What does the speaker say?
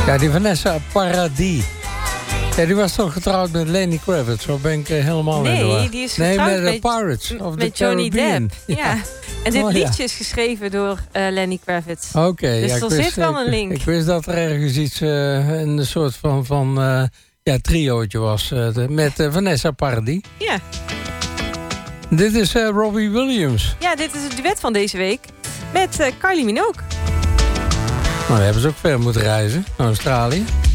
Ja, die Vanessa Paradis. Ja, die was toch getrouwd met Lenny Kravitz? Zo ben ik helemaal in de war. Nee, die is getrouwd met de Pirates of met the Johnny Caribbean. Depp. Ja. En dit liedje is geschreven door Lenny Kravitz. Oké. Dus er zit wel een link. Ik wist dat er ergens iets, een soort van triootje was met Vanessa Paradis. Ja. Dit is Robbie Williams. Ja, dit is het duet van deze week met Kylie Minogue. Nou, we hebben ze ook ver moeten reizen naar Australië.